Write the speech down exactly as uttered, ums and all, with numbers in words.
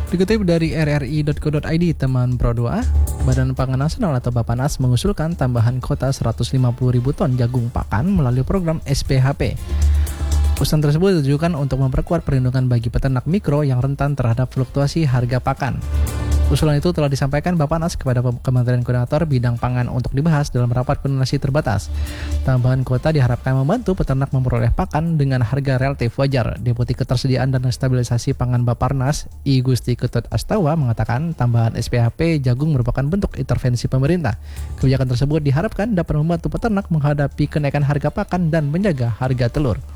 Dikutip dari r r i dot co dot i d, teman Pro dua A, Badan Pangan Nasional atau Bappenas mengusulkan tambahan kuota seratus lima puluh ribu ton jagung pakan melalui program S P H P. Usulan tersebut ditujukan untuk memperkuat perlindungan bagi peternak mikro yang rentan terhadap fluktuasi harga pakan. Usulan itu telah disampaikan Bappenas kepada Kementerian Koordinator Bidang Pangan untuk dibahas dalam rapat koordinasi terbatas. Tambahan kuota diharapkan membantu peternak memperoleh pakan dengan harga relatif wajar. Deputi Ketersediaan dan Stabilisasi Pangan Bappenas, I Gusti Ketut Astawa, mengatakan tambahan S P H P jagung merupakan bentuk intervensi pemerintah. Kebijakan tersebut diharapkan dapat membantu peternak menghadapi kenaikan harga pakan dan menjaga harga telur.